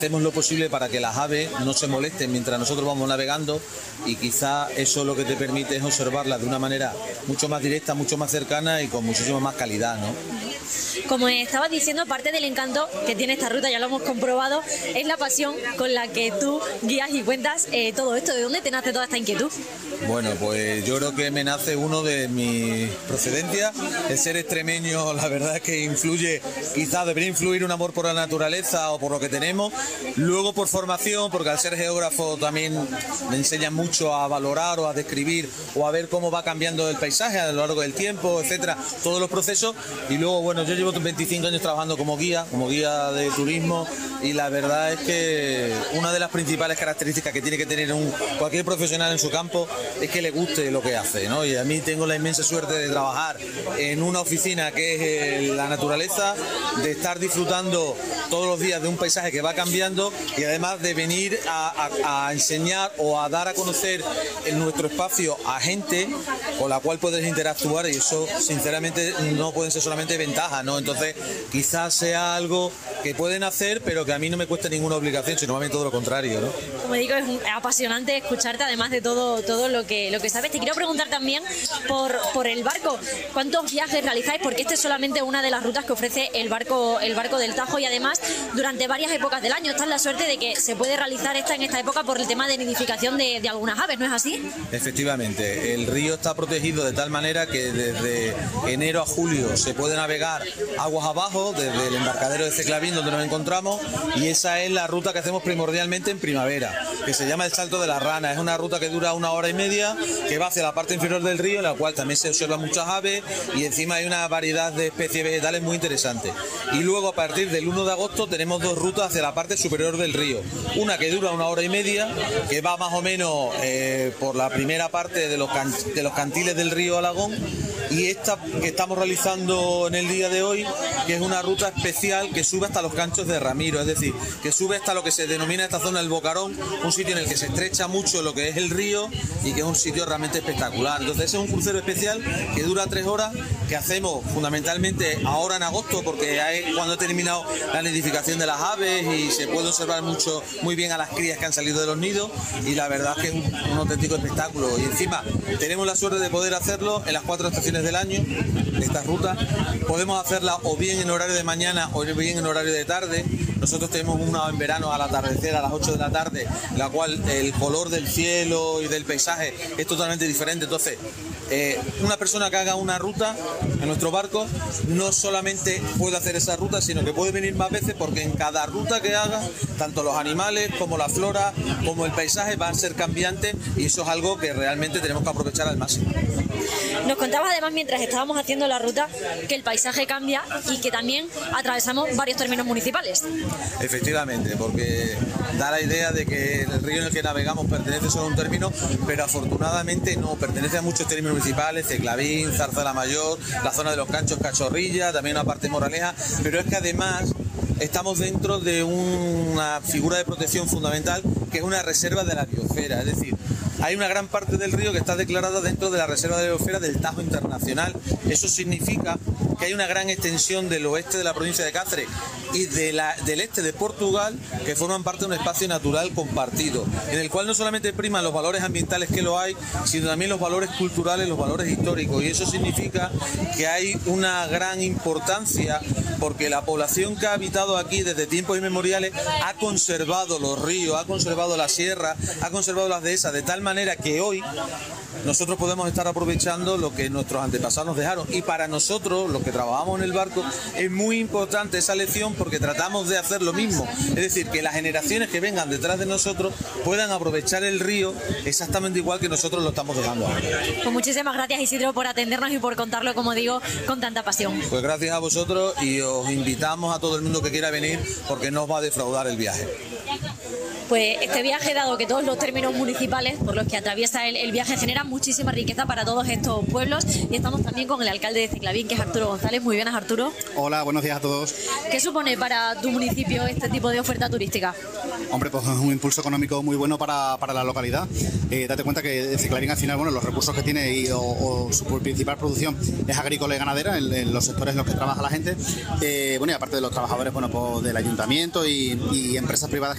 Hacemos lo posible para que las aves no se molesten mientras nosotros vamos navegando, y quizá eso lo que te permite es observarlas de una manera mucho más directa, mucho más cercana y con muchísima más calidad, ¿no? Como estabas diciendo, parte del encanto que tiene esta ruta, ya lo hemos comprobado, es la pasión con la que tú guías y cuentas todo esto. ¿De dónde te nace toda esta inquietud? Bueno, pues yo creo que me nace uno de mis procedencias. El ser extremeño, la verdad es que influye, quizás debería influir un amor por la naturaleza o por lo que tenemos. Luego por formación, porque al ser geógrafo también me enseñan mucho a valorar o a describir o a ver cómo va cambiando el paisaje a lo largo del tiempo, etcétera, todos los procesos. Y luego, bueno, yo llevo 25 años trabajando como guía de turismo, y la verdad es que una de las principales características que tiene que tener cualquier profesional en su campo es que le guste lo que hace, ¿no? Y a mí tengo la inmensa suerte de trabajar en una oficina que es la naturaleza, de estar disfrutando todos los días de un paisaje que va cambiando, y además de venir a enseñar o a dar a conocer en nuestro espacio a gente con la cual puedes interactuar, y eso sinceramente no pueden ser solamente ventajas, ¿no? Entonces quizás sea algo que pueden hacer, pero que a mí no me cuesta ninguna obligación, sino más bien todo lo contrario, ¿no? Como digo, es apasionante escucharte, además de todo lo que sabes. Te quiero preguntar también por el barco. ¿Cuántos viajes realizáis? Porque esta es solamente una de las rutas que ofrece el barco del Tajo, y además durante varias épocas del año. Esta es la suerte de que se puede realizar en esta época por el tema de nidificación de algunas aves, ¿no es así? Efectivamente, el río está protegido de tal manera que desde enero a julio se puede navegar aguas abajo, desde el embarcadero de Ceclavín, donde nos encontramos, y esa es la ruta que hacemos primordialmente en primavera, que se llama el Salto de la Rana. Es una ruta que dura 1 hora y media, que va hacia la parte inferior del río, en la cual también se observan muchas aves, y encima hay una variedad de especies vegetales muy interesantes. Y luego, a partir del 1 de agosto, tenemos 2 rutas hacia la parte superior del río. Una que dura 1 hora y media, que va más o menos por la primera parte de los cantiles del río Alagón, y esta que estamos realizando en el día de hoy, que es una ruta especial que sube hasta los Canchos de Ramiro, es decir, que sube hasta lo que se denomina esta zona del Bocarón, un sitio en el que se estrecha mucho lo que es el río y que es un sitio realmente espectacular. Entonces ese es un crucero especial que dura 3 horas, que hacemos fundamentalmente ahora en agosto, porque es cuando he terminado la nidificación de las aves y se puede observar muy bien a las crías que han salido de los nidos, y la verdad es que es un auténtico espectáculo. Y encima tenemos la suerte de poder hacerlo en las 4 estaciones del año. Esta ruta podemos hacerla o bien en horario de mañana o bien en horario de tarde. Nosotros tenemos una en verano al atardecer a las 8 de la tarde, la cual el color del cielo y del paisaje es totalmente diferente. Entonces, una persona que haga una ruta en nuestro barco no solamente puede hacer esa ruta, sino que puede venir más veces, porque en cada ruta que haga, tanto los animales como la flora como el paisaje van a ser cambiantes, y eso es algo que realmente tenemos que aprovechar al máximo. Nos contabas además, mientras estábamos haciendo la ruta, que el paisaje cambia y que también atravesamos varios términos municipales. Efectivamente, porque da la idea de que el río en el que navegamos pertenece solo a un término, pero afortunadamente no, pertenece a muchos términos municipales: Ceclavín, Zarza la Mayor, la zona de los Canchos, Cachorrilla, también una parte de Moraleja, pero es que además estamos dentro de una figura de protección fundamental, que es una reserva de la biosfera, es decir, hay una gran parte del río que está declarada dentro de la reserva de la biosfera del Tajo Internacional. Eso significa que hay una gran extensión del oeste de la provincia de Cáceres y del este de Portugal, que forman parte de un espacio natural compartido, en el cual no solamente priman los valores ambientales que lo hay, sino también los valores culturales, los valores históricos, y eso significa que hay una gran importancia, porque la población que ha habitado aquí desde tiempos inmemoriales ha conservado los ríos, ha conservado la sierra, ha conservado las dehesas, de tal manera que hoy nosotros podemos estar aprovechando lo que nuestros antepasados nos dejaron. Y para nosotros, los que trabajamos en el barco, es muy importante esa lección, porque tratamos de hacer lo mismo, es decir, que las generaciones que vengan detrás de nosotros puedan aprovechar el río exactamente igual que nosotros lo estamos dejando ahora. Pues muchísimas gracias, Isidro, por atendernos y por contarlo, como digo, con tanta pasión. Pues gracias a vosotros, y os invitamos a todo el mundo que quiera venir, porque no os va a defraudar el viaje. Pues este viaje, dado que todos los términos municipales por los que atraviesa el viaje generan muchísima riqueza para todos estos pueblos, y estamos también con el alcalde de Ceclavín, que es Arturo González. Muy buenas, Arturo. Hola, buenos días a todos. ¿Qué supone para tu municipio este tipo de oferta turística? Hombre, pues es un impulso económico muy bueno para la localidad. Date cuenta que Ceclavín, al final, bueno, los recursos que tiene o su principal producción es agrícola y ganadera, en los sectores en los que trabaja la gente. Bueno, y aparte de los trabajadores, bueno, pues del ayuntamiento y empresas privadas